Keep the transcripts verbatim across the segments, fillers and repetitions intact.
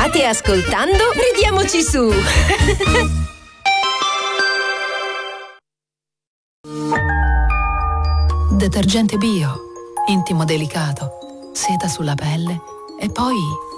State ascoltando? Ridiamoci su! Detergente bio, intimo delicato, seta sulla pelle e poi...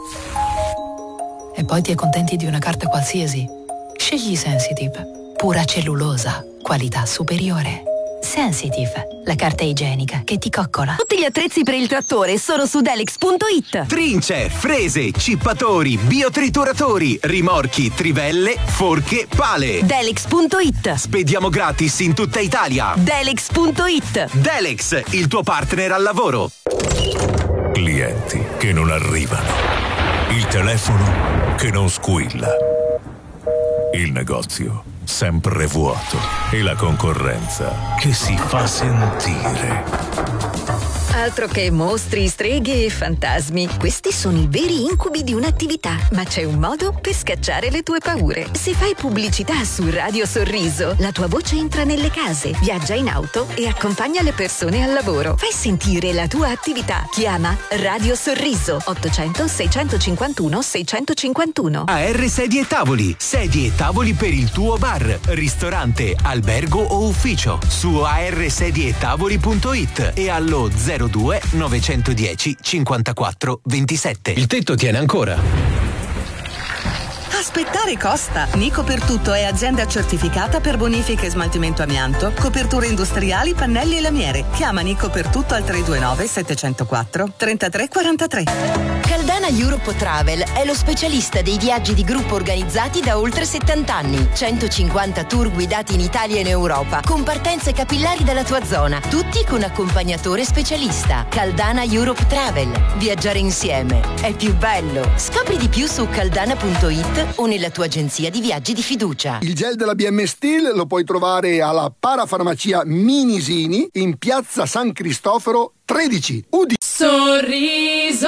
E poi ti accontenti di una carta qualsiasi. Scegli Sensitive, pura cellulosa, qualità superiore. Sensitive, la carta igienica che ti coccola. Tutti gli attrezzi per il trattore sono su Delex punto it. Trince, frese, cippatori, biotrituratori, rimorchi, trivelle, forche, pale. Delex punto it. Spediamo gratis in tutta Italia. Delex punto it. Delex, il tuo partner al lavoro. Clienti che non arrivano. Il telefono che non squilla. Il negozio sempre vuoto e la concorrenza che si fa sentire. Altro che mostri, streghe e fantasmi. Questi sono i veri incubi di un'attività, ma c'è un modo per scacciare le tue paure. Se fai pubblicità su Radio Sorriso, la tua voce entra nelle case, viaggia in auto e accompagna le persone al lavoro. Fai sentire la tua attività. Chiama Radio Sorriso ottocento seicentocinquantuno seicentocinquantuno. A R Sedie e Tavoli. Sedie e tavoli per il tuo bar, ristorante, albergo o ufficio. Su a r sedie e tavoli punto it e allo zero due novecentodieci cinquantaquattro ventisette. Il tetto tiene ancora. Aspettare costa. Nico per Tutto è azienda certificata per bonifica e smaltimento amianto, coperture industriali, pannelli e lamiere. Chiama Nico per Tutto al tre due nove settecentoquattro trentatré quarantatré. Caldana Europe Travel è lo specialista dei viaggi di gruppo organizzati da oltre settanta anni. centocinquanta tour guidati in Italia e in Europa, con partenze capillari dalla tua zona, tutti con accompagnatore specialista. Caldana Europe Travel. Viaggiare insieme è più bello. Scopri di più su caldana punto it o nella tua agenzia di viaggi di fiducia. Il gel della B M Steel lo puoi trovare alla parafarmacia Minisini in piazza San Cristoforo tredici. Udi. Sorriso.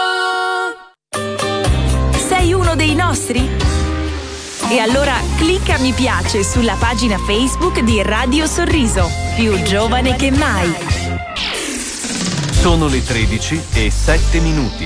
Sei uno dei nostri? E allora clicca mi piace sulla pagina Facebook di Radio Sorriso, più giovane che mai. Sono le tredici e sette minuti.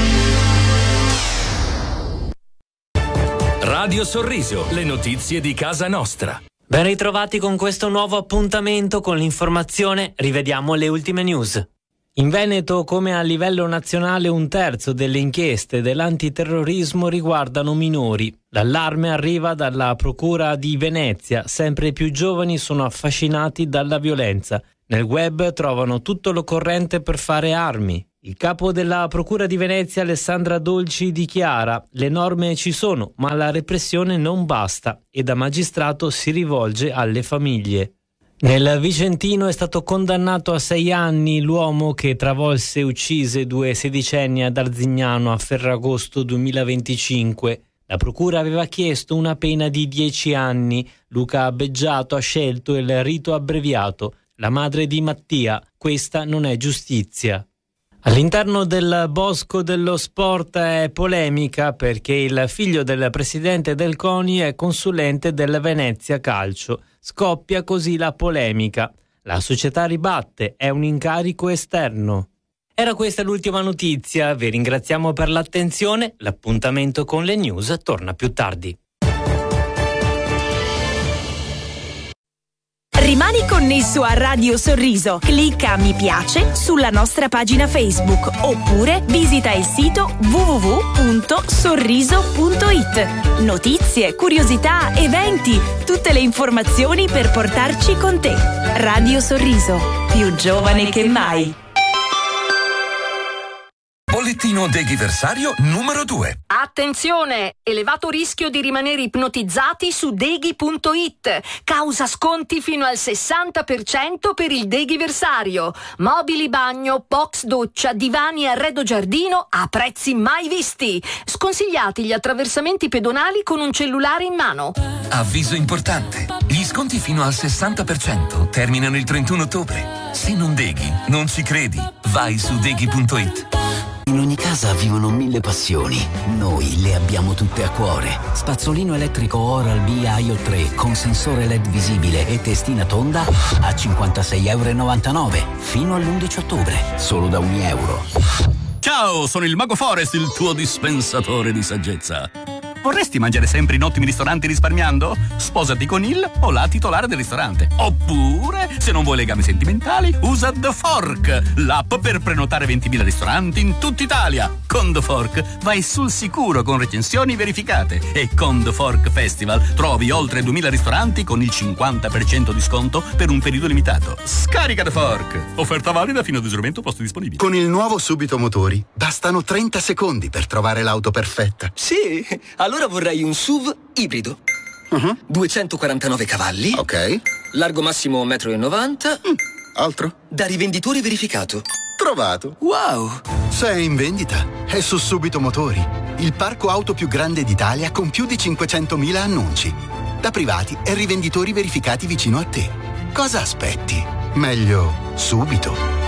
Radio Sorriso, le notizie di casa nostra. Ben ritrovati con questo nuovo appuntamento con l'informazione. Rivediamo le ultime news. In Veneto, come a livello nazionale, un terzo delle inchieste dell'antiterrorismo riguardano minori. L'allarme arriva dalla Procura di Venezia. Sempre più giovani sono affascinati dalla violenza. Nel web trovano tutto l'occorrente per fare armi. Il capo della Procura di Venezia, Alessandra Dolci, dichiara: le norme ci sono, ma la repressione non basta, e da magistrato si rivolge alle famiglie. Nel Vicentino è stato condannato a sei anni l'uomo che travolse e uccise due sedicenni ad Arzignano a Ferragosto duemilaventicinque. La procura aveva chiesto una pena di dieci anni. Luca Beggiato ha scelto il rito abbreviato. La madre di Mattia: questa non è giustizia. All'interno del Bosco dello Sport è polemica perché il figlio del presidente del CONI è consulente del Venezia Calcio. Scoppia così la polemica. La società ribatte, è un incarico esterno. Era questa l'ultima notizia, vi ringraziamo per l'attenzione, l'appuntamento con le news torna più tardi. Rimani connesso a Radio Sorriso. Clicca mi piace sulla nostra pagina Facebook oppure visita il sito w w w punto sorriso punto it. Notizie, curiosità, eventi, tutte le informazioni per portarci con te. Radio Sorriso, più giovane che mai. Bollettino Deghiversario numero due. Attenzione! Elevato rischio di rimanere ipnotizzati su deghi punto it. Causa sconti fino al sessanta per cento per il Deghiversario. Mobili bagno, box doccia, divani e arredo giardino a prezzi mai visti. Sconsigliati gli attraversamenti pedonali con un cellulare in mano. Avviso importante. Gli sconti fino al sessanta per cento terminano il trentuno ottobre. Se non deghi, non ci credi. Vai su deghi punto it. In ogni casa vivono mille passioni. Noi le abbiamo tutte a cuore. Spazzolino elettrico Oral-B I O tre con sensore L E D visibile e testina tonda a cinquantasei virgola novantanove euro fino all'undici ottobre, solo da un euro. Ciao, sono il Mago Forest, il tuo dispensatore di saggezza. Vorresti mangiare sempre in ottimi ristoranti risparmiando? Sposati con il o la titolare del ristorante. Oppure, se non vuoi legami sentimentali, usa The Fork, l'app per prenotare ventimila ristoranti in tutta Italia. Con The Fork vai sul sicuro con recensioni verificate. E con The Fork Festival trovi oltre duemila ristoranti con il cinquanta per cento di sconto per un periodo limitato. Scarica The Fork. Offerta valida fino ad esaurimento posti disponibili. Con il nuovo Subito Motori bastano trenta secondi per trovare l'auto perfetta. Sì, allora vorrei un S U V ibrido. Uh-huh. duecentoquarantanove cavalli. Ok. Largo massimo un metro e novanta. Mm. Altro? Da rivenditore verificato. Trovato. Wow. Se è in vendita, è su Subito Motori, il parco auto più grande d'Italia con più di cinquecentomila annunci. Da privati e rivenditori verificati vicino a te. Cosa aspetti? Meglio subito.